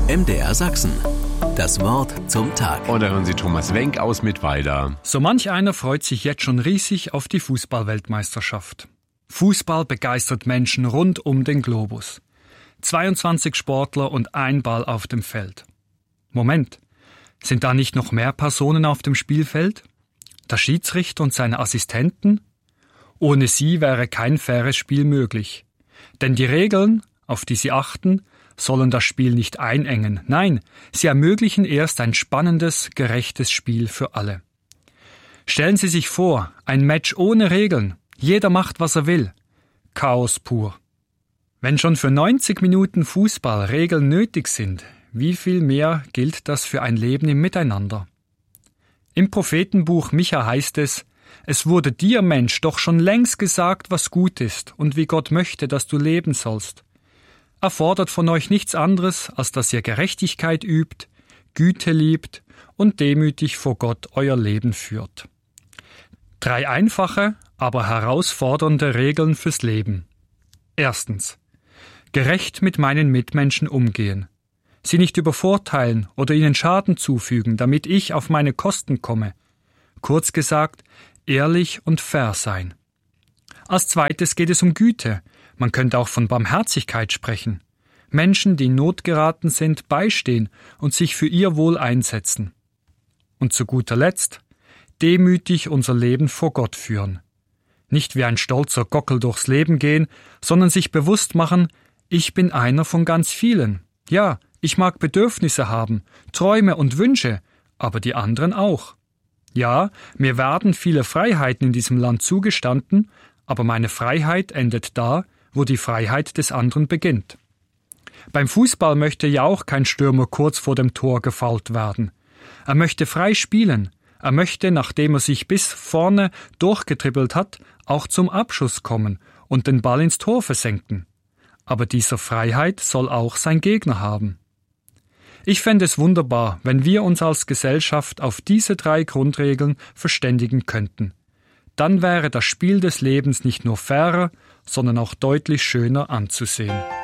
MDR Sachsen. Das Wort zum Tag. Und da hören Sie Thomas Wenk aus Mittweida. So manch einer freut sich jetzt schon riesig auf die Fußball-Weltmeisterschaft. Fußball begeistert Menschen rund um den Globus. 22 Sportler und ein Ball auf dem Feld. Moment, sind da nicht noch mehr Personen auf dem Spielfeld? Der Schiedsrichter und seine Assistenten? Ohne sie wäre kein faires Spiel möglich. Denn die Regeln, auf die sie achten, sollen das Spiel nicht einengen. Nein, sie ermöglichen erst ein spannendes, gerechtes Spiel für alle. Stellen Sie sich vor, ein Match ohne Regeln. Jeder macht, was er will. Chaos pur. Wenn schon für 90 Minuten Fußball Regeln nötig sind, wie viel mehr gilt das für ein Leben im Miteinander? Im Prophetenbuch Micha heißt es: Es wurde dir, Mensch, doch schon längst gesagt, was gut ist und wie Gott möchte, dass du leben sollst. Er fordert von euch nichts anderes, als dass ihr Gerechtigkeit übt, Güte liebt und demütig vor Gott euer Leben führt. 3 einfache, aber herausfordernde Regeln fürs Leben. Erstens: Gerecht mit meinen Mitmenschen umgehen. Sie nicht übervorteilen oder ihnen Schaden zufügen, damit ich auf meine Kosten komme. Kurz gesagt, ehrlich und fair sein. Als zweites geht es um Güte. Man könnte auch von Barmherzigkeit sprechen. Menschen, die in Not geraten sind, beistehen und sich für ihr Wohl einsetzen. Und zu guter Letzt, demütig unser Leben vor Gott führen. Nicht wie ein stolzer Gockel durchs Leben gehen, sondern sich bewusst machen, ich bin einer von ganz vielen. Ja, ich mag Bedürfnisse haben, Träume und Wünsche, aber die anderen auch. Ja, mir werden viele Freiheiten in diesem Land zugestanden, aber meine Freiheit endet da, wo die Freiheit des anderen beginnt. Beim Fußball möchte ja auch kein Stürmer kurz vor dem Tor gefoult werden. Er möchte frei spielen. Er möchte, nachdem er sich bis vorne durchgetribbelt hat, auch zum Abschuss kommen und den Ball ins Tor versenken. Aber dieser Freiheit soll auch sein Gegner haben. Ich fände es wunderbar, wenn wir uns als Gesellschaft auf diese 3 Grundregeln verständigen könnten. Dann wäre das Spiel des Lebens nicht nur fairer, sondern auch deutlich schöner anzusehen.